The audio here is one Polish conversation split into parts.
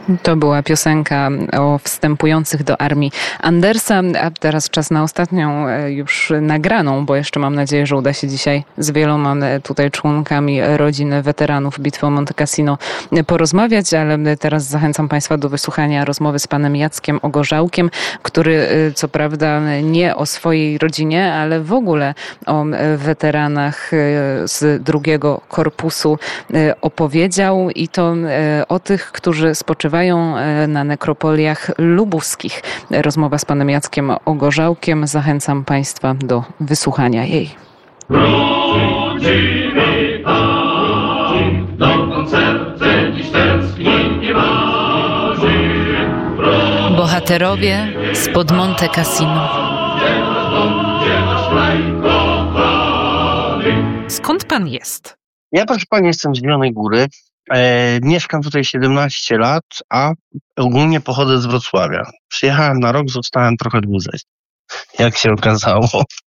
To była piosenka o wstępujących do armii Andersa, a teraz czas na ostatnią już nagraną, bo jeszcze mam nadzieję, że uda się dzisiaj z wieloma tutaj członkami rodzin weteranów Bitwy o Monte Cassino porozmawiać, ale teraz zachęcam Państwa do wysłuchania rozmowy z panem Jackiem Ogorzałkiem, który co prawda nie o swojej rodzinie, ale w ogóle o weteranach z drugiego korpusu opowiedział i to o tych, którzy spoczywają na nekropoliach lubuskich. Rozmowa z panem Jackiem Ogorzałkiem. Zachęcam Państwa do wysłuchania jej. Rodzimy tam, dokąd serce dziś tęskni nie marzy. Bohaterowie spod Monte Cassino. Skąd pan jest? Ja, proszę pani, jestem z Zielonej Góry. Mieszkam tutaj 17 lat, a ogólnie pochodzę z Wrocławia. Przyjechałem na rok, zostałem trochę dłużej, jak się okazało.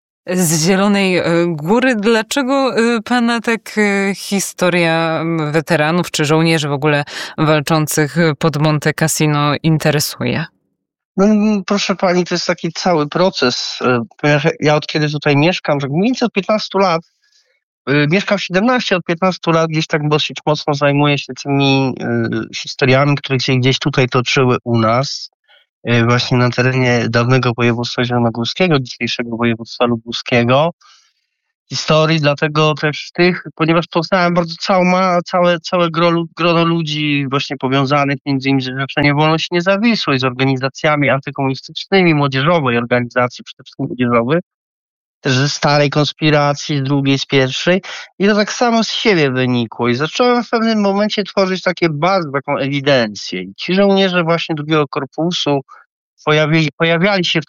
Z Zielonej Góry. Dlaczego pana tak historia weteranów czy żołnierzy w ogóle walczących pod Monte Cassino interesuje? No, proszę pani, to jest taki cały proces. Ponieważ ja od kiedy tutaj mieszkam, tak mniej więcej od 15 lat, mieszkam 17, od 15 lat gdzieś tak dosyć mocno zajmuję się tymi historiami, które się gdzieś tutaj toczyły u nas, właśnie na terenie dawnego województwa zielonogórskiego, dzisiejszego województwa lubuskiego. Historii, dlatego też ponieważ poznałem bardzo całe grono ludzi właśnie powiązanych między innymi z Zrzeszeniem Wolność i Niezawisłość, z organizacjami antykomunistycznymi, młodzieżowej organizacji, przede wszystkim młodzieżowej, też ze starej konspiracji, z drugiej, z pierwszej. I to tak samo z siebie wynikło. I zacząłem w pewnym momencie tworzyć takie bazy, taką ewidencję. I ci żołnierze właśnie drugiego korpusu pojawiali się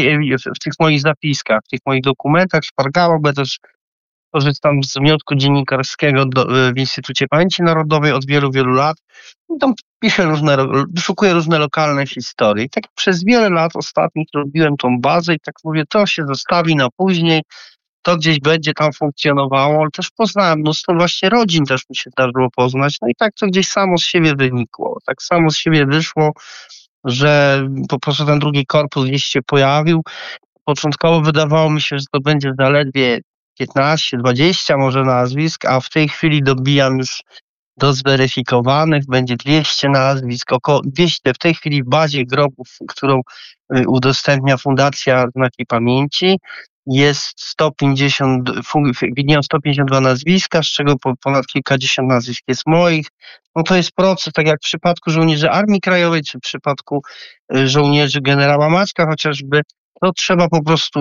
w tych moich zapiskach, w tych moich dokumentach, szpargałach, bo też korzystam z wniosku dziennikarskiego w Instytucie Pamięci Narodowej od wielu, wielu lat. I tam wyszukuję różne lokalne historie. I tak przez wiele lat ostatnich robiłem tą bazę i tak mówię, to się zostawi na później, to gdzieś będzie tam funkcjonowało, ale też poznałem mnóstwo właśnie rodzin, też mi się zdarzyło poznać. No i tak to gdzieś samo z siebie wynikło. Tak samo z siebie wyszło, że po prostu ten drugi korpus gdzieś się pojawił. Początkowo wydawało mi się, że to będzie zaledwie 15, 20 może nazwisk, a w tej chwili dobijam już do zweryfikowanych, będzie 200 nazwisk, około 200 w tej chwili w bazie grobów, którą udostępnia Fundacja Znaki Pamięci. Jest 152 nazwiska, z czego ponad kilkadziesiąt nazwisk jest moich. No to jest proces, tak jak w przypadku żołnierzy Armii Krajowej, czy w przypadku żołnierzy generała Maćka chociażby, to trzeba po prostu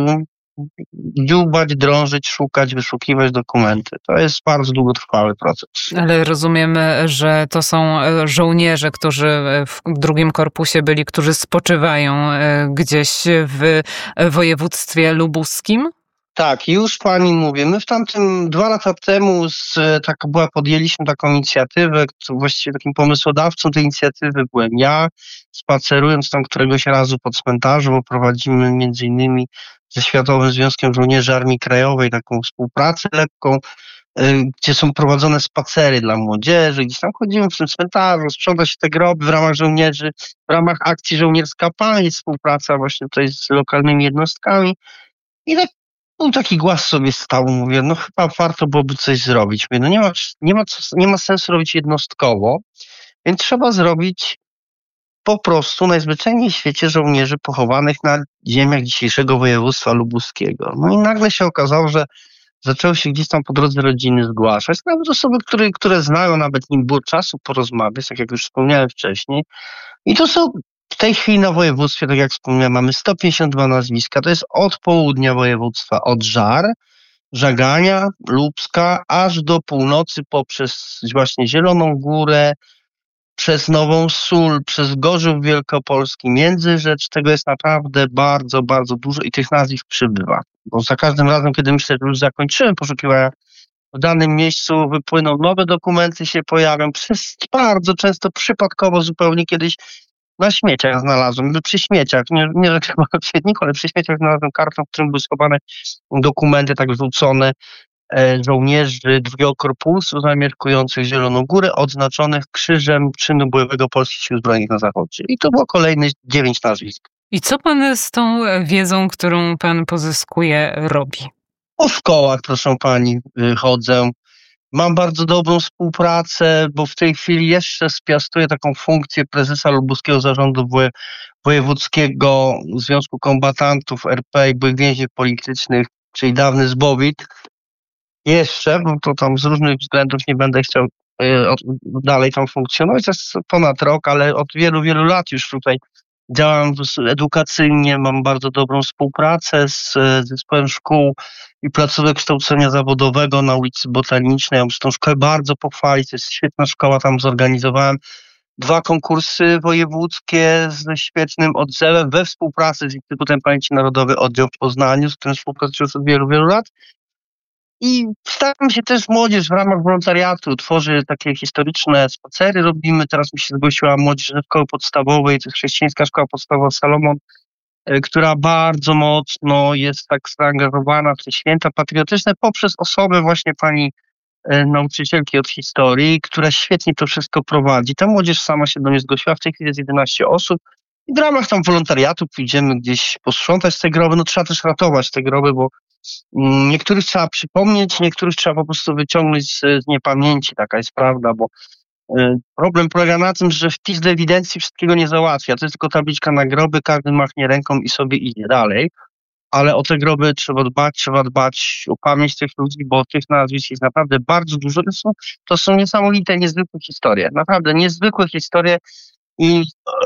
dziubać, drążyć, szukać, wyszukiwać dokumenty. To jest bardzo długotrwały proces. Ale rozumiem, że to są żołnierze, którzy w drugim korpusie byli, którzy spoczywają gdzieś w województwie lubuskim? Już pani mówię. My w tamtym 2 lata temu podjęliśmy taką inicjatywę, właściwie takim pomysłodawcą tej inicjatywy byłem ja, spacerując tam któregoś razu po cmentarzu, bo prowadzimy między innymi ze Światowym Związkiem Żołnierzy Armii Krajowej taką współpracę lekką, gdzie są prowadzone spacery dla młodzieży. Gdzieś tam chodzimy w tym cmentarzu, sprząta się te groby w ramach żołnierzy, w ramach akcji Żołnierska Pamięć, współpraca właśnie tutaj z lokalnymi jednostkami. I tak był taki głaz sobie stał, mówię, no chyba warto byłoby coś zrobić. Mówię, no nie ma sensu robić jednostkowo, więc trzeba zrobić po prostu najzwyczajniej w świecie żołnierzy pochowanych na ziemiach dzisiejszego województwa lubuskiego. No i nagle się okazało, że zaczęły się gdzieś tam po drodze rodziny zgłaszać. Nawet osoby, które znają, nawet nim było czasu porozmawiać, tak jak już wspomniałem wcześniej. I to są w tej chwili na województwie, tak jak wspomniałem, mamy 152 nazwiska. To jest od południa województwa, od Żagania, Lubska, aż do północy poprzez właśnie Zieloną Górę, przez Nową Sól, przez Gorzów Wielkopolski, Międzyrzecz. Tego jest naprawdę bardzo, bardzo dużo i tych nazwisk przybywa. Bo za każdym razem, kiedy myślę, że już zakończyłem poszukiwania, w danym miejscu wypłyną nowe dokumenty, się pojawią. Bardzo często przypadkowo zupełnie kiedyś na śmieciach znalazłem, przy śmieciach, nie że chyba w śmietniku, ale przy śmieciach znalazłem karton, w którym były schowane dokumenty tak wrzucone żołnierzy II Korpusu zamieszkujących Zieloną Górę, odznaczonych Krzyżem Czynu Bojowego Polskich Sił Zbrojnych na Zachodzie. I to było kolejne 9 nazwisk. I co pan z tą wiedzą, którą pan pozyskuje, robi? Po szkołach, proszę pani, chodzę. Mam bardzo dobrą współpracę, bo w tej chwili jeszcze spiastuję taką funkcję prezesa Lubuskiego Zarządu Wojewódzkiego Związku Kombatantów RP i Byłych Więźniów Politycznych, czyli dawny ZBOWiT. Jeszcze, bo to tam z różnych względów nie będę chciał dalej tam funkcjonować. To jest ponad rok, ale od wielu, wielu lat już tutaj działam edukacyjnie, mam bardzo dobrą współpracę z zespołem szkół i placówek kształcenia zawodowego na ulicy Botanicznej. Ja muszę tą szkołę bardzo pochwalić, to jest świetna szkoła, tam zorganizowałem 2 konkursy wojewódzkie ze świetnym odzewem we współpracy z Instytutem Pamięci Narodowej Oddział w Poznaniu, z którym współpracuję już od wielu, wielu lat. I staram się też młodzież w ramach wolontariatu, tworzy takie historyczne spacery, robimy. Teraz mi się zgłosiła młodzież ze szkoły podstawowej, to jest chrześcijańska szkoła podstawowa Salomon, która bardzo mocno jest tak zaangażowana w te święta patriotyczne poprzez osobę właśnie pani nauczycielki od historii, która świetnie to wszystko prowadzi. Ta młodzież sama się do mnie zgłosiła, w tej chwili jest 11 osób. I w ramach tam wolontariatu pójdziemy gdzieś posprzątać te groby. No trzeba też ratować te groby, bo niektórych trzeba przypomnieć, niektórych trzeba po prostu wyciągnąć z niepamięci, taka jest prawda, bo problem polega na tym, że wpis do ewidencji wszystkiego nie załatwia. To jest tylko tabliczka na groby, każdy machnie ręką i sobie idzie dalej. Ale o te groby trzeba dbać o pamięć tych ludzi, bo tych nazwisk jest naprawdę bardzo dużo. To są niesamowite, niezwykłe historie. Naprawdę niezwykłe historie i